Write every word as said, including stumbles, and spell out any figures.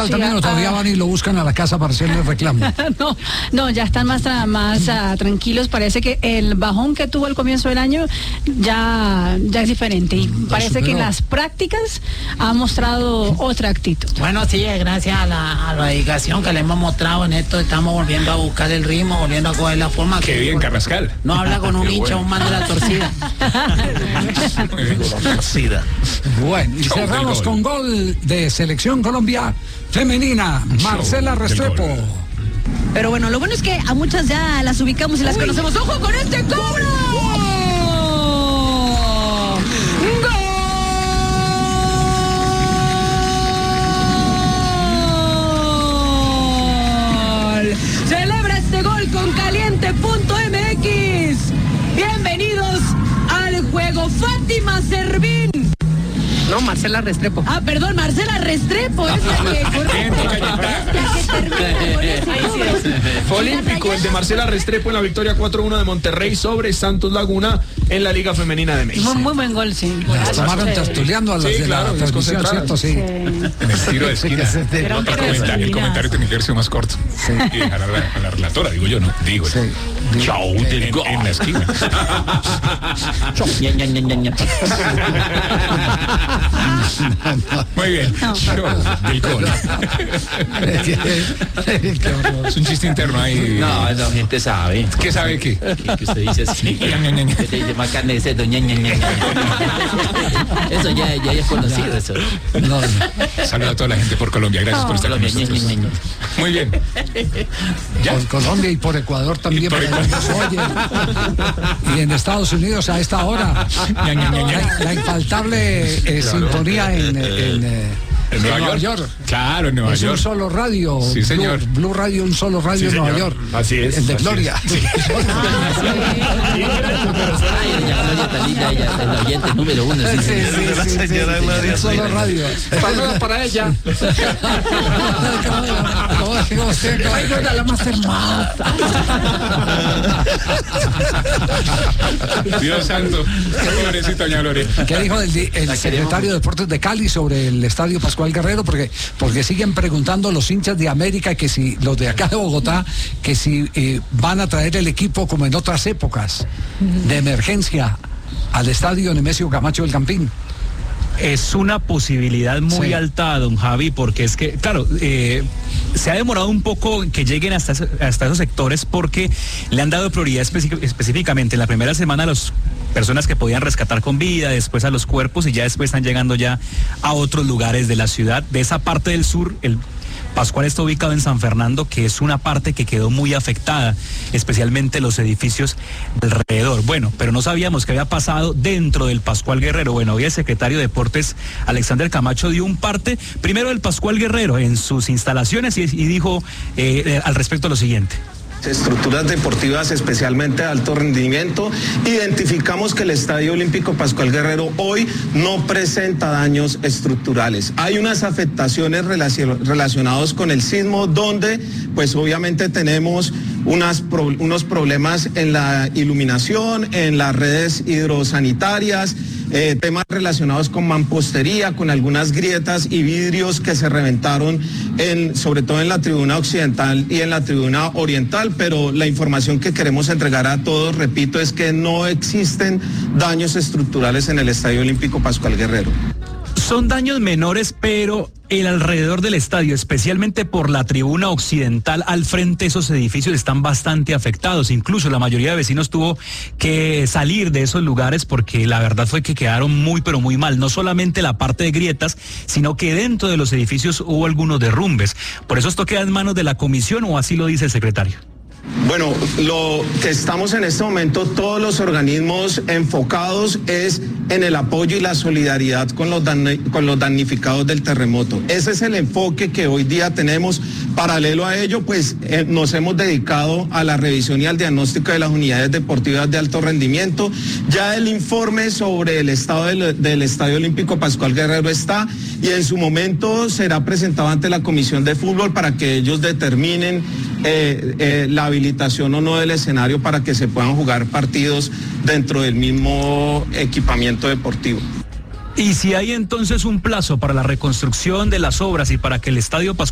Pascual sí, también, o todavía ah, van y lo buscan a la casa para hacerle reclamo. no, no, ya están más, más uh, tranquilos. Parece que el bajón que tuvo al comienzo del año ya, ya es diferente. Y Mm, parece superó. que en las prácticas ha mostrado otra actitud. Bueno, sí, gracias a la, a la dedicación que le hemos mostrado en esto, estamos volviendo a buscar el ritmo, volviendo a coger la forma. Qué que, bien, bueno, Carrascal. no habla con un hincha, un man de la torcida. Torcida. Bueno, y Show del cerramos gol. con gol de Selección Colombia Femenina, Marcela del Restrepo. gol. Pero bueno, lo bueno es que a muchas ya las ubicamos y las conocemos. ¡Ojo con este cobro! ¡Gol! Celebra este gol con caliente punto m x. Bienvenidos al juego. Fátima Servín. No, Marcela Restrepo. Ah, perdón, Marcela Restrepo. Es la que, correcto, la que termina con ese cobro. Fue olímpico el de Marcela Restrepo en la victoria cuatro uno de Monterrey sobre Santos Laguna en la Liga Femenina de México. Muy, muy buen gol, sí. Las tomaron tertuliando a las Sí, de claro, la transmisión, desconcentradas. ¿cierto? Sí. En el tiro de esquina. Era un El tiro de comentario, el esquina. comentario tenía que haber sido más corto. Y dejar a la, a la relatora, digo yo, no. Digo. Sí. Chau del gol. En la esquina. Ña, ña, ña, ña, ña. Muy bien. Show del gol. Qué horror. Es un chiste interno ahí. No, la gente sabe. ¿Qué sabe qué? Que, que usted dice así. Ña, ña, ña, ña. Que te dice más carne de cerdo. Ña, ña, ña, ña. Eso ya, ya es conocido. Eso. No, no. Saludo a toda la gente por Colombia. Gracias por estar con Colombia, ña, nosotros. ña, ña, ña. Muy bien. Ya. Por Colombia y por Ecuador también, Y por para que nos oyen. Y en Estados Unidos a esta hora. Ña, ña, ña, ña. La, la infaltable eh, sintonía en, en, eh, ¿En Nueva York? Claro, en Nueva Es York. un solo radio. Sí, Blue, señor. Blue Radio, un solo radio Sí, en Nueva señor. York. Así es, El de así Gloria. Ay, doña Gloria tan linda, ella es la oyente número uno. Sí, sí. La señora Gloria. Un solo radio. Saludos para ella. Ay, no, la más hermosa. Dios santo. Pobrecita doña Gloria. ¿Qué dijo el, di- el secretario de Deportes de Cali sobre el Estadio Pascual Guerrero? Porque, porque siguen preguntando los hinchas de América que si, los de acá de Bogotá, que si eh, van a traer el equipo como en otras épocas de emergencia al Estadio Nemesio Camacho del Campín. Es una posibilidad muy Sí. alta, don Javi, porque es que, claro, eh, se ha demorado un poco que lleguen hasta, eso- hasta esos sectores porque le han dado prioridad especi- específicamente en la primera semana a las personas que podían rescatar con vida, después a los cuerpos y ya después están llegando ya a otros lugares de la ciudad. De esa parte del sur, el Pascual está ubicado en San Fernando, que es una parte que quedó muy afectada, especialmente los edificios alrededor. Bueno, pero no sabíamos qué había pasado dentro del Pascual Guerrero. Bueno, hoy el secretario de Deportes, Alexander Camacho, dio un parte primero del Pascual Guerrero en sus instalaciones y, y dijo eh, eh, al respecto lo siguiente. Estructuras deportivas especialmente de alto rendimiento. Identificamos que el Estadio Olímpico Pascual Guerrero hoy no presenta daños estructurales. Hay unas afectaciones relacion- relacionadas con el sismo donde pues obviamente tenemos unas pro- unos problemas en la iluminación, en las redes hidrosanitarias, eh, temas relacionados con mampostería, con algunas grietas y vidrios que se reventaron en, sobre todo en la tribuna occidental y en la tribuna oriental, pero la información que queremos entregar a todos, repito, es que no existen daños estructurales en el Estadio Olímpico Pascual Guerrero. Son daños menores, pero el alrededor del estadio, especialmente por la tribuna occidental, al frente esos edificios están bastante afectados. Incluso la mayoría de vecinos tuvo que salir de esos lugares porque la verdad fue que quedaron muy, pero muy mal. No solamente la parte de grietas, sino que dentro de los edificios hubo algunos derrumbes. Por eso esto queda en manos de la comisión, o así lo dice el secretario. Bueno, lo que estamos en este momento, todos los organismos enfocados es en el apoyo y la solidaridad con los, dan- con los damnificados del terremoto. Ese es el enfoque que hoy día tenemos. Paralelo a ello, pues eh, nos hemos dedicado a la revisión y al diagnóstico de las unidades deportivas de alto rendimiento. Ya el informe sobre el estado del, del Estadio Olímpico Pascual Guerrero está y en su momento será presentado ante la Comisión de Fútbol para que ellos determinen eh, eh, la habilitación o no del escenario para que se puedan jugar partidos dentro del mismo equipamiento deportivo. Y si hay entonces un plazo para la reconstrucción de las obras y para que el estadio Pascual